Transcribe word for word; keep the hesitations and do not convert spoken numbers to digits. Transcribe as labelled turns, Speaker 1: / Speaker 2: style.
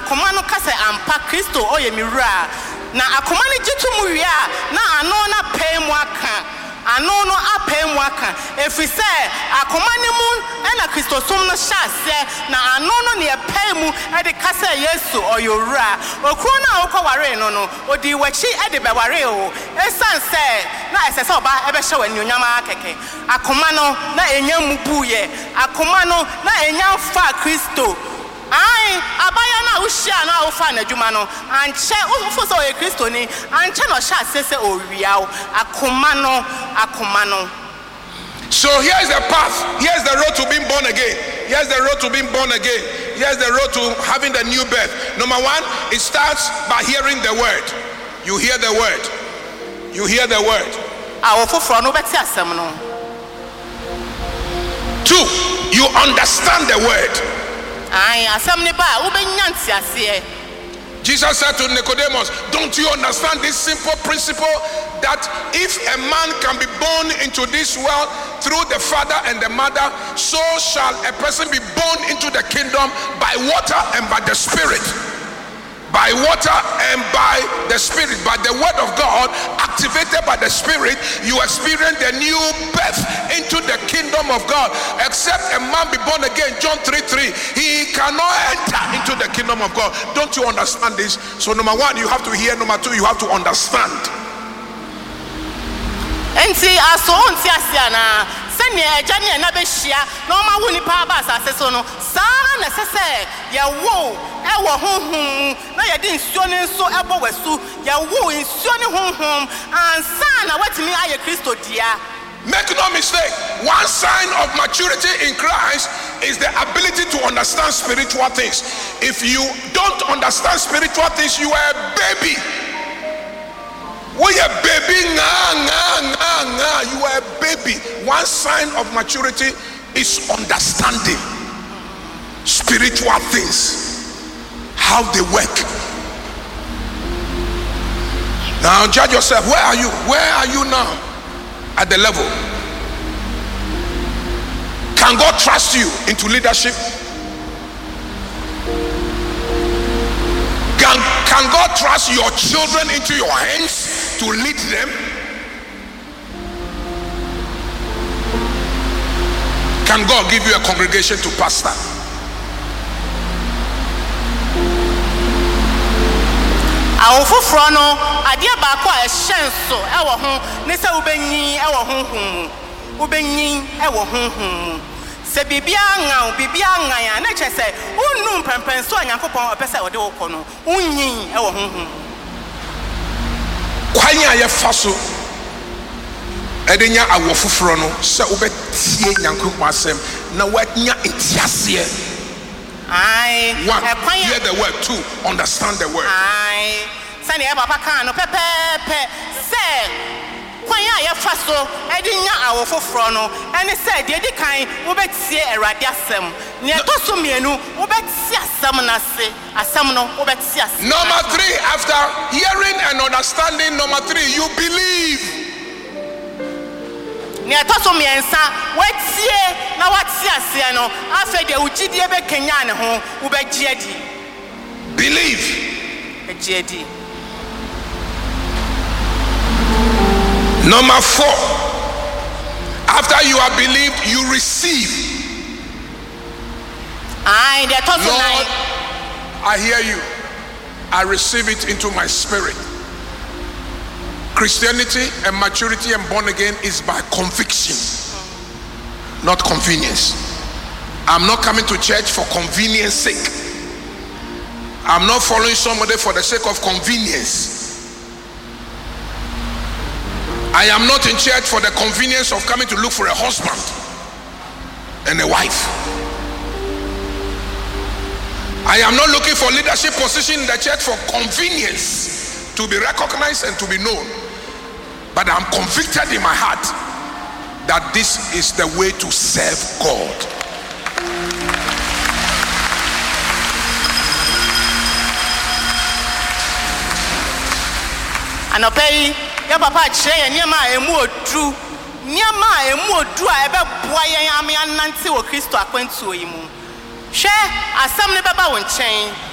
Speaker 1: akoma no kase ampa Kristo oye miwura na akoma no gitu mu wi a na ano na pay mu aka ano no apay mu aka efise akoma ne mu na Kristo som no hyase na ano no ne pay mu e de kase Yesu oyowura okro na okoware no no odi wachi e de beware o esan se na esese oba e be hye wani onyama akeke akoma no na enya mu buye akoma no na enya fa Kristo ai abaya na ushia na ufa na djuma no anche ufo so e Kristo ni anche no sha sese owia akoma no akoma no.
Speaker 2: So here's the path, here's the road to being born again, here's the road to being born again, here's the road to having the new birth. Number one, it starts by hearing the word. You hear the word, you hear the word. Two, you understand the word. Jesus said to Nicodemus, don't you understand this simple principle that if a man can be born into this world through the father and the mother, so shall a person be born into the kingdom by water and by the spirit. By water and by the spirit, by the word of God activated by the spirit, you experience the new birth into the kingdom of God. Except a man be born again, John three three, he cannot enter into the kingdom of God. Don't you understand this? So number one, you have to hear. Number two, you have to understand.
Speaker 1: Enti aso onti asiana sene ejane na be hia na o ma hu ni pa ba asase so no sa na sese ye wo e wo honhom na ye di nsuo ne nso e bo wasu ye wo nsuo ne honhom ansa na watimi aye Kristo dia.
Speaker 2: Make no mistake, one sign of maturity in Christ is the ability to understand spiritual things. If you don't understand spiritual things, you are a baby. We are baby, nga, nga, nga, nga. You are a baby. One sign of maturity is understanding spiritual things, how they work. Now judge yourself. Where are you? Where are you now? At the level. Can God trust you into leadership? Can, can God trust your children into your hands to lead them? Can God give you a congregation to pastor?
Speaker 1: Awofofro no adia ba ko a hyenso e wo ho ne se ubenyin e wo honhom ubenyin e wo honhom se bibia nga bibia nga ya na che se unnu pempen so Nyankopon opese ode wo ko no unyin e wo honhom
Speaker 2: kwanya ye faso edenya awofofro no se ubetie Nyankopon asem na wanya entiase.
Speaker 1: I
Speaker 2: one, hear the word. Two, understand the word.
Speaker 1: I sani e papa kan no pepe pe se kwanya ya faso edinya awofofro no ene se de di kan wo betie Awurade asem ne to so mienu wo betie asem na se asem no wo betie asem.
Speaker 2: Number three, after hearing and understanding, number three, you believe.
Speaker 1: Ne to so miensa watie na watie ase no afa de ugidie be kenya ne ho wo be giedi.
Speaker 2: Believe.
Speaker 1: Giedi.
Speaker 2: Number four, after you have believed, you receive.
Speaker 1: Aye, they talk
Speaker 2: Lord, I hear you. I receive it into my spirit. Christianity and maturity and born again is by conviction, not convenience. I'm not coming to church for convenience sake. I'm not following somebody for the sake of convenience. I am not in church for the convenience of coming to look for a husband and a wife. I am not looking for leadership position in the church for convenience, to be recognized and to be known. But I'm convicted in my heart that this is the way to serve God.
Speaker 1: Anopei ya papa chire ye niam a emu odru niam a emu odru a ebe boa yen ame anante wo Kristo akwantuo yi mu hwe asam ne beba wo nchen